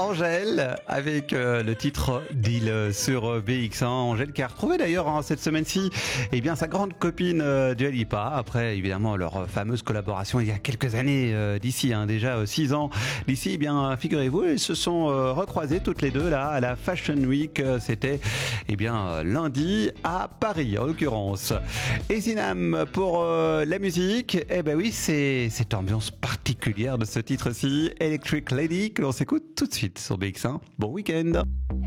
Angèle avec le titre Deal sur BX1. Angèle qui a retrouvé d'ailleurs cette semaine-ci sa grande copine Dua Lipa, après évidemment leur fameuse collaboration il y a quelques années d'ici, déjà 6 ans d'ici. Figurez-vous, ils se sont recroisés toutes les deux là à la Fashion Week. C'était lundi à Paris en l'occurrence. Et Zinam pour la musique, oui, c'est cette ambiance particulière de ce titre-ci, Electric Lady, que l'on s'écoute tout de suite sur BX1. Bon week-end.